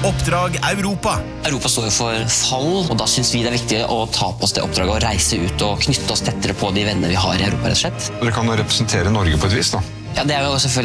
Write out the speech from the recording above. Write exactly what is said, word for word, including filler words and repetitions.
Oppdrag Europa. Europa står jo for fall, og da synes vi det er viktig å ta på oss det oppdraget og reise ut og knytte oss tettere på de venner vi har i Europa, rett og slett. Dere kan jo representere Norge på et vis, da. Ja, det er jo selvfølgelig